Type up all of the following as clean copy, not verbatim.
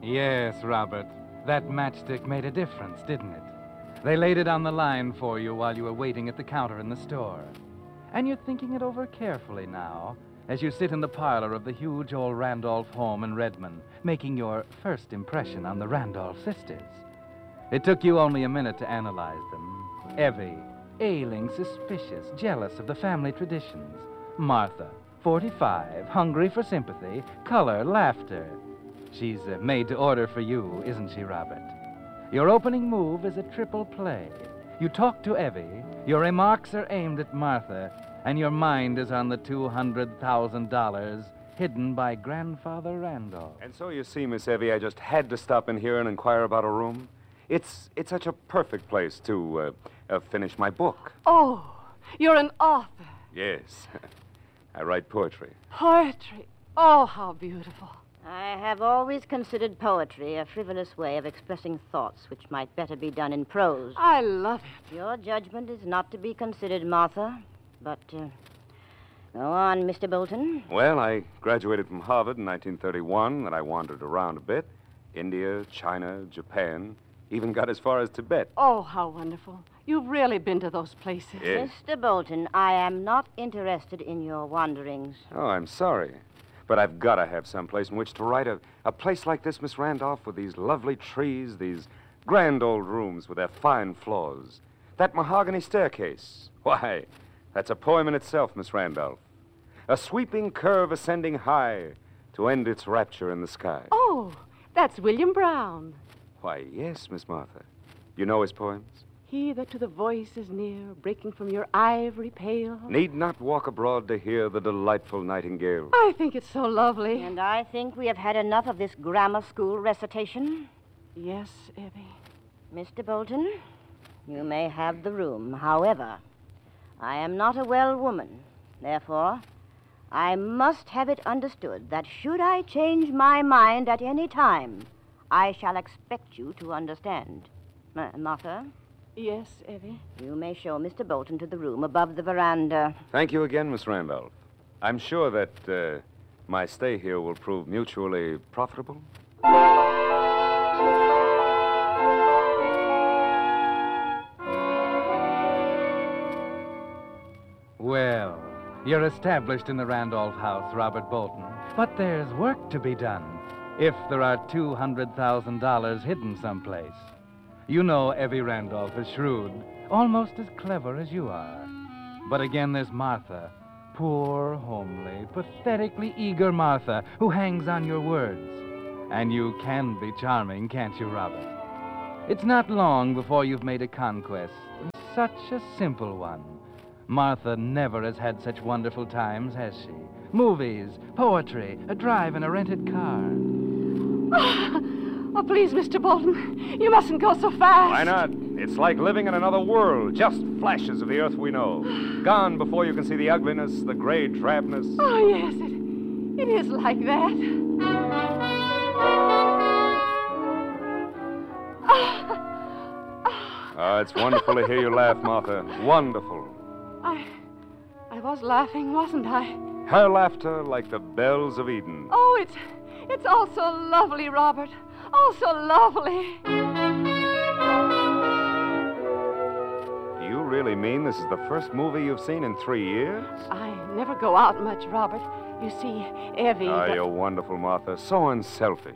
Yes, Robert. That matchstick made a difference, didn't it? They laid it on the line for you while you were waiting at the counter in the store. And you're thinking it over carefully now as you sit in the parlor of the huge old Randolph home in Redmond, making your first impression on the Randolph sisters. It took you only a minute to analyze them. Evie, ailing, suspicious, jealous of the family traditions. Martha, 45, hungry for sympathy, color, laughter. She's made to order for you, isn't she, Robert? Your opening move is a triple play. You talk to Evie, your remarks are aimed at Martha, and your mind is on the $200,000 hidden by Grandfather Randolph. And so you see, Miss Evie, I just had to stop in here and inquire about a room. It's such a perfect place to finish my book. Oh, you're an author. Yes. I write poetry. Poetry. Oh, how beautiful. I have always considered poetry a frivolous way of expressing thoughts which might better be done in prose. I love it. Your judgment is not to be considered, Martha. But, go on, Mr. Bolton. Well, I graduated from Harvard in 1931, and I wandered around a bit. India, China, Japan, even got as far as Tibet. Oh, how wonderful. You've really been to those places. Yes. Mr. Bolton, I am not interested in your wanderings. Oh, I'm sorry. But I've got to have some place in which to write. A place like this, Miss Randolph, with these lovely trees, these grand old rooms with their fine floors. That mahogany staircase. Why, that's a poem in itself, Miss Randolph. A sweeping curve ascending high to end its rapture in the sky. Oh, that's William Brown. Why, yes, Miss Martha. You know his poems? He that to the voice is near, breaking from your ivory pale. Need not walk abroad to hear the delightful nightingale. I think it's so lovely. And I think we have had enough of this grammar school recitation. Yes, Evie. Mr. Bolton, you may have the room. However, I am not a well woman. Therefore, I must have it understood that should I change my mind at any time, I shall expect you to understand. Martha? Yes, Evie. You may show Mr. Bolton to the room above the veranda. Thank you again, Miss Randolph. I'm sure that my stay here will prove mutually profitable. Well, you're established in the Randolph house, Robert Bolton. But there's work to be done if there are $200,000 hidden someplace. You know Evie Randolph is shrewd, almost as clever as you are. But again, there's Martha, poor, homely, pathetically eager Martha, who hangs on your words. And you can be charming, can't you, Robert? It's not long before you've made a conquest, such a simple one. Martha never has had such wonderful times, has she? Movies, poetry, a drive in a rented car. Oh, please, Mr. Bolton, you mustn't go so fast. Why not? It's like living in another world, just flashes of the earth we know. Gone before you can see the ugliness, the gray drabness. Oh, yes, it is like that. Oh, it's wonderful to hear you laugh, Martha. Wonderful. I was laughing, wasn't I? Her laughter like the bells of Eden. Oh, it's all so lovely, Robert. Oh, so lovely. Do you really mean this is the first movie you've seen in 3 years? I never go out much, Robert. You see, Evie... Oh, you're wonderful, Martha. So unselfish.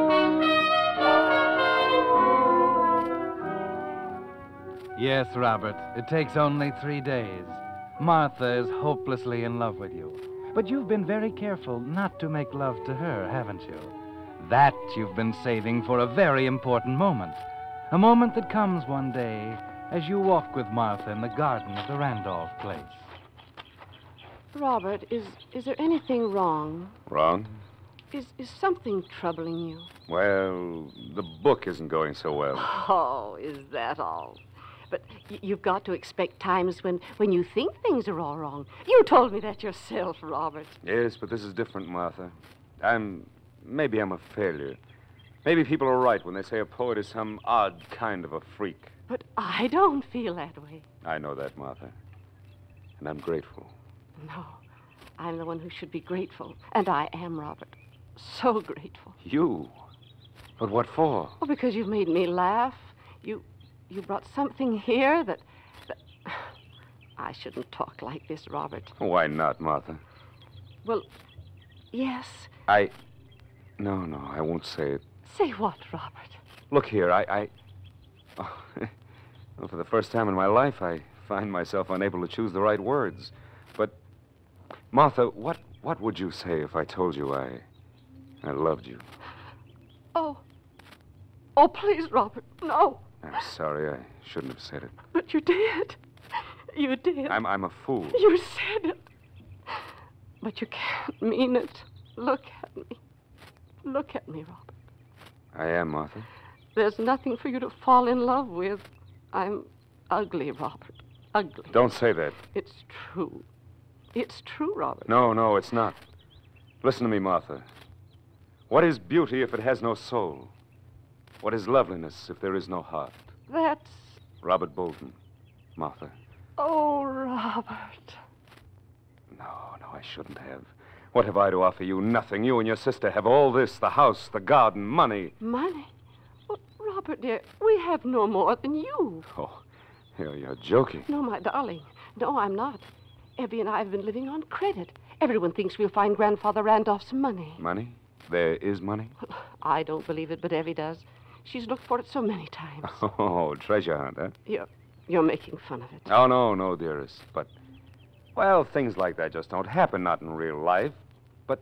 Yes, Robert, it takes only 3 days. Martha is hopelessly in love with you. But you've been very careful not to make love to her, haven't you? That you've been saving for a very important moment. A moment that comes one day as you walk with Martha in the garden of the Randolph place. Robert, is there anything wrong? Wrong? Is something troubling you? Well, the book isn't going so well. Oh, is that all? But you've got to expect times when you think things are all wrong. You told me that yourself, Robert. Yes, but this is different, Martha. Maybe I'm a failure. Maybe people are right when they say a poet is some odd kind of a freak. But I don't feel that way. I know that, Martha. And I'm grateful. No, I'm the one who should be grateful. And I am, Robert. So grateful. You? But what for? Oh, because you've made me laugh. You brought something here that... I shouldn't talk like this, Robert. Why not, Martha? Well, yes. No, I won't say it. Say what, Robert? Look here, Oh, well, for the first time in my life, I find myself unable to choose the right words. But, Martha, what would you say if I told you I loved you? Oh. Oh, please, Robert, no. I'm sorry, I shouldn't have said it. But you did. You did. I'm a fool. You said it. But you can't mean it. Look at me. Look at me, Robert. I am, Martha. There's nothing for you to fall in love with. I'm ugly, Robert. Ugly. Don't say that. It's true. It's true, Robert. No, it's not. Listen to me, Martha. What is beauty if it has no soul? What is loveliness if there is no heart? That's... Robert Bolton. Martha. Oh, Robert. No, I shouldn't have. What have I to offer you? Nothing. You and your sister have all this, the house, the garden, money. Money? Well, Robert, dear, we have no more than you. Oh, you're joking. No, my darling. No, I'm not. Evie and I have been living on credit. Everyone thinks we'll find Grandfather Randolph's money. Money? There is money? I don't believe it, but Evie does. She's looked for it so many times. Oh, treasure hunt, huh? You're making fun of it. Oh, no, dearest. But, well, things like that just don't happen, not in real life. But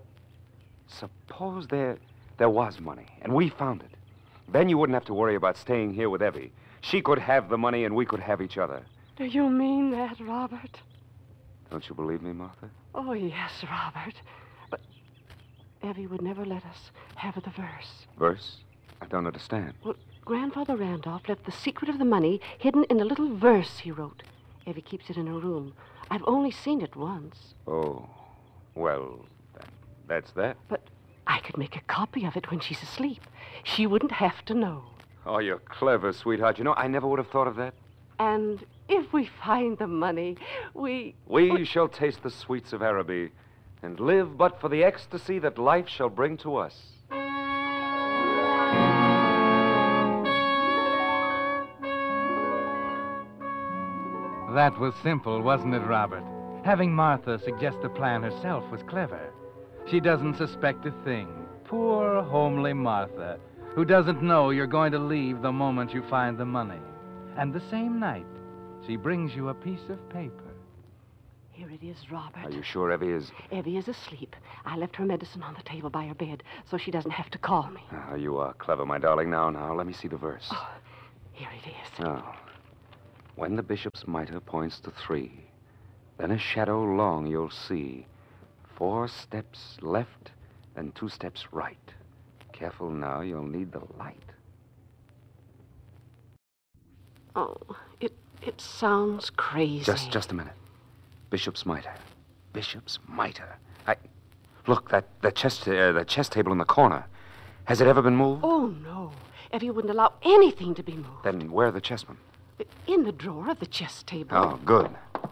suppose there was money, and we found it. Then you wouldn't have to worry about staying here with Evie. She could have the money, and we could have each other. Do you mean that, Robert? Don't you believe me, Martha? Oh, yes, Robert. But Evie would never let us have the verse. Verse? I don't understand. Well, Grandfather Randolph left the secret of the money hidden in a little verse he wrote. Evie keeps it in her room. I've only seen it once. Oh, well, that's that. But I could make a copy of it when she's asleep. She wouldn't have to know. Oh, you're clever, sweetheart. You know, I never would have thought of that. And if we find the money, we shall taste the sweets of Araby and live but for the ecstasy that life shall bring to us. That was simple, wasn't it, Robert? Having Martha suggest the plan herself was clever. She doesn't suspect a thing. Poor, homely Martha, who doesn't know you're going to leave the moment you find the money. And the same night, she brings you a piece of paper. Here it is, Robert. Are you sure Evie is... Evie is asleep. I left her medicine on the table by her bed, so she doesn't have to call me. Oh, you are clever, my darling. Now, let me see the verse. Oh, here it is. Oh. When the bishop's mitre points to 3, then a shadow long you'll see. 4 steps left and 2 steps right. Careful now, you'll need the light. Oh, it sounds crazy. Just a minute. Bishop's mitre. Bishop's mitre. Look, the chess table in the corner. Has it ever been moved? Oh, no. Evie wouldn't allow anything to be moved. Then where are the chessmen? In the drawer of the chess table. Oh, good.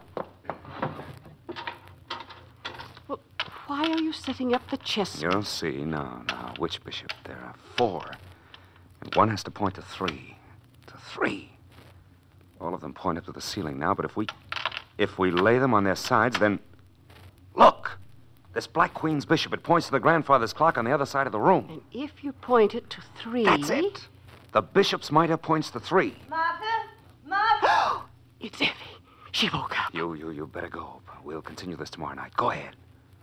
Well, why are you setting up the chess? You'll see. Now, which bishop? There are 4. And one has to point to 3. To 3. All of them point up to the ceiling now, but if we lay them on their sides, then... Look! This Black Queen's bishop, it points to the grandfather's clock on the other side of the room. And if you point it to 3... That's it. The bishop's mitre points to 3. Martha? It's Evie. She woke up. You better go. We'll continue this tomorrow night. Go ahead.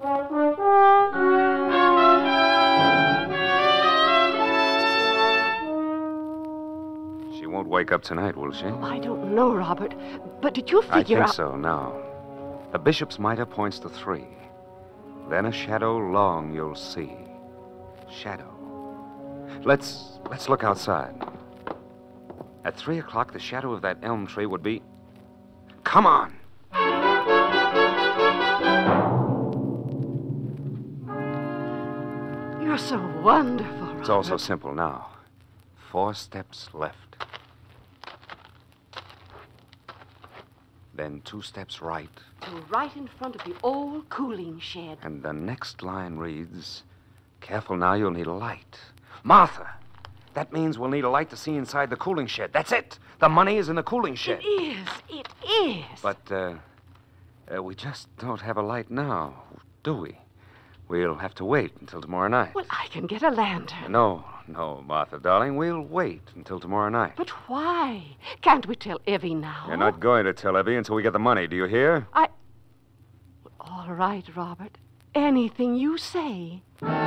She won't wake up tonight, will she? I don't know, Robert. But did you figure I think so, now. The bishop's mitre points to 3. Then a shadow long you'll see. Shadow. Let's look outside. At 3 o'clock, the shadow of that elm tree would be... Come on! You're so wonderful, Robert. It's all so simple now. 4 steps left. Then 2 steps right. And right in front of the old cooling shed. And the next line reads, careful now, you'll need a light. Martha, That means we'll need a light to see inside the cooling shed. That's it. The money is in the cooling shed. It is. But, we just don't have a light now, do we? We'll have to wait until tomorrow night. Well, I can get a lantern. No, Martha, darling. We'll wait until tomorrow night. But why? Can't we tell Evie now? You're not going to tell Evie until we get the money. Do you hear? All right, Robert. Anything you say.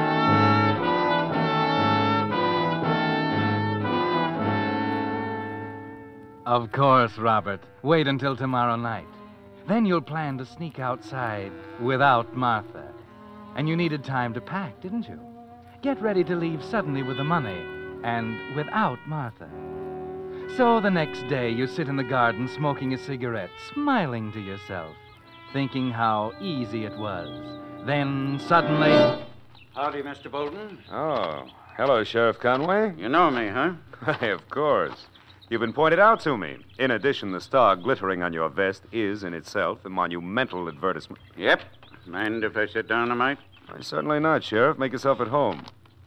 Of course, Robert. Wait until tomorrow night. Then you'll plan to sneak outside without Martha. And you needed time to pack, didn't you? Get ready to leave suddenly with the money and without Martha. So the next day you sit in the garden smoking a cigarette, smiling to yourself, thinking how easy it was. Then suddenly... Howdy, Mr. Bolton. Oh, hello, Sheriff Conway. You know me, huh? Why, of course. You've been pointed out to me. In addition, the star glittering on your vest is, in itself, a monumental advertisement. Yep. Mind if I sit down a mite? Certainly not, Sheriff. Make yourself at home.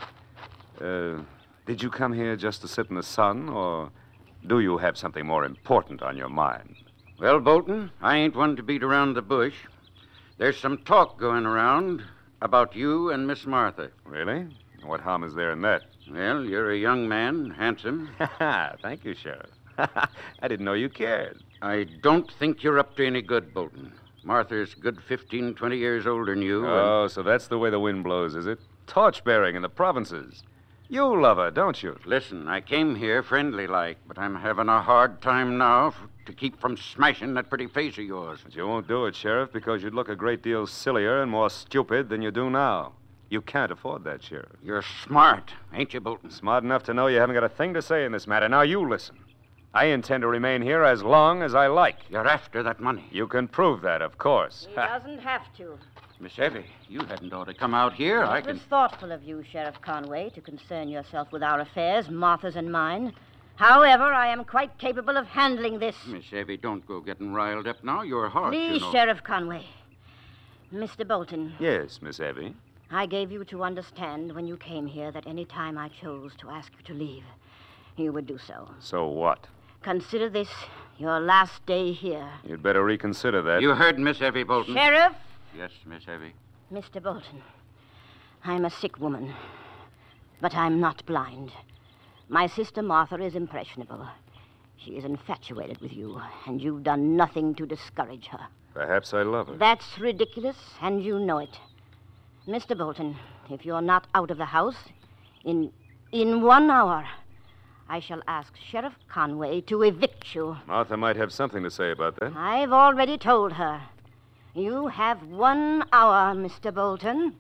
Did you come here just to sit in the sun, or do you have something more important on your mind? Well, Bolton, I ain't one to beat around the bush. There's some talk going around about you and Miss Martha. Really? What harm is there in that? Well, you're a young man, handsome. Thank you, Sheriff. I didn't know you cared. I don't think you're up to any good, Bolton. Martha's good 15, 20 years older than you. Oh, so that's the way the wind blows, is it? Torch-bearing in the provinces. You love her, don't you? Listen, I came here friendly-like, but I'm having a hard time now to keep from smashing that pretty face of yours. But you won't do it, Sheriff, because you'd look a great deal sillier and more stupid than you do now. You can't afford that, Sheriff. You're smart, ain't you, Bolton? Smart enough to know you haven't got a thing to say in this matter. Now, you listen. I intend to remain here as long as I like. You're after that money. You can prove that, of course. He doesn't have to. Miss Evie, you hadn't ought to come out here. It was thoughtful of you, Sheriff Conway, to concern yourself with our affairs, Martha's and mine. However, I am quite capable of handling this. Miss Evie, don't go getting riled up now. You're hard, Please, you know. Sheriff Conway. Mr. Bolton. Yes, Miss Evie. I gave you to understand when you came here that any time I chose to ask you to leave, you would do so. So what? Consider this your last day here. You'd better reconsider that. You heard Miss Evie, Bolton. Sheriff? Yes, Miss Evie. Mr. Bolton, I'm a sick woman, but I'm not blind. My sister Martha is impressionable. She is infatuated with you, and you've done nothing to discourage her. Perhaps I love her. That's ridiculous, and you know it. Mr. Bolton, if you're not out of the house in 1 hour, I shall ask Sheriff Conway to evict you. Martha might have something to say about that. I've already told her. You have 1 hour, Mr. Bolton.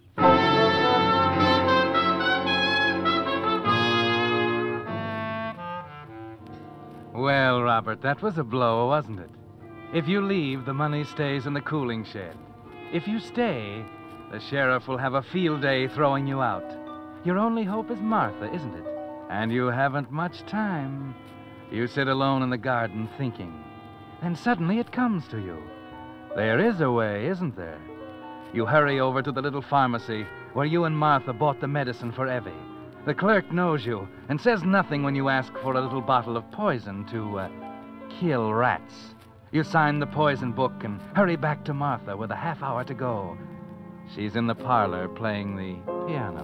Well, Robert, that was a blow, wasn't it? If you leave, the money stays in the cooling shed. If you stay, the sheriff will have a field day throwing you out. Your only hope is Martha, isn't it? And you haven't much time. You sit alone in the garden thinking. Then suddenly it comes to you. There is a way, isn't there? You hurry over to the little pharmacy where you and Martha bought the medicine for Evie. The clerk knows you and says nothing when you ask for a little bottle of poison to kill rats. You sign the poison book and hurry back to Martha with a half hour to go. She's in the parlor playing the piano.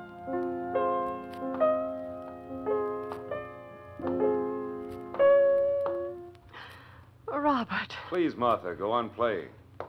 Robert. Please, Martha, go on playing.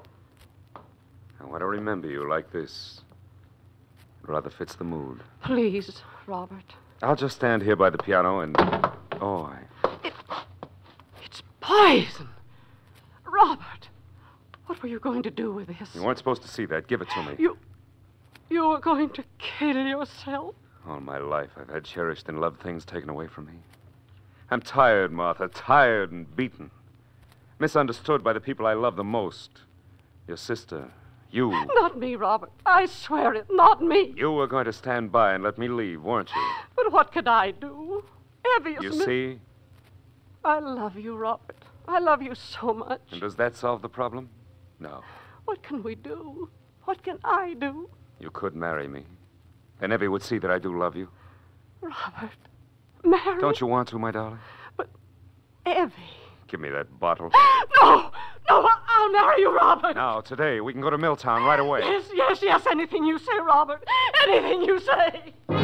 I want to remember you like this. It rather fits the mood. Please, Robert. I'll just stand here by the piano and... Oh, It's poison. Robert, what were you going to do with this? You weren't supposed to see that. Give it to me. You were going to kill yourself? All my life, I've had cherished and loved things taken away from me. I'm tired, Martha, tired and beaten. Misunderstood by the people I love the most. Your sister, you. Not me, Robert. I swear it, not me. You were going to stand by and let me leave, weren't you? But what could I do? Evie is... You see? I love you, Robert. I love you so much. And does that solve the problem? No. What can we do? What can I do? You could marry me. Then Evie would see that I do love you. Robert, Marry? Don't you want to, my darling? But, Evie. Give me that bottle. No! No, I'll marry you, Robert. Now, today, we can go to Milltown right away. Yes, anything you say, Robert. Anything you say.